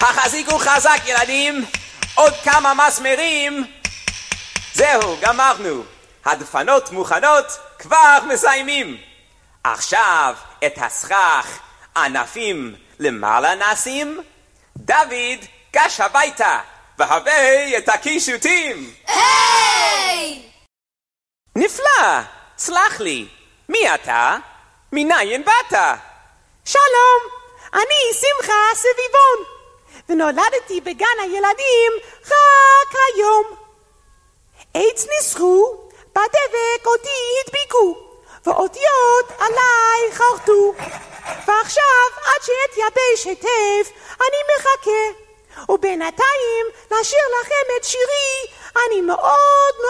החזיקו חזק ילדים, עוד כמה מסמרים. זהו, גמרנו. הדפנות מוכנות, כבר מסיימים. עכשיו את הסכך ענפים למעלה נשים. דוד גש הביתה והביא את הקישוטים. היי! נפלא, סלח לי, מי אתה? מניין באת? שלום, אני שמחה סביבון, ונולדתי בגן הילדים רק היום. עץ ניסחו, בדבק אותי הדביקו, ואותיות עליי חרטו. ועכשיו עד שאתייבש היטב אני מחכה, ובינתיים לשיר לכם את שירי. אני מאוד